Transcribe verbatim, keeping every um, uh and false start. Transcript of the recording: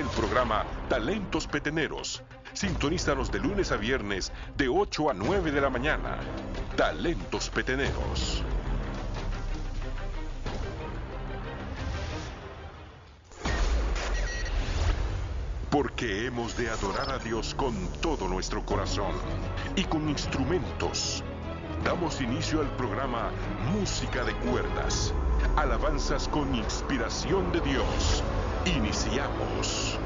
el programa Talentos Peteneros. Sintonízanos de lunes a viernes de ocho a nueve de la mañana. Talentos Peteneros. Porque hemos de adorar a Dios con todo nuestro corazón y con instrumentos. Damos inicio al programa Música de Cuerdas. Alabanzas con inspiración de Dios. Iniciamos.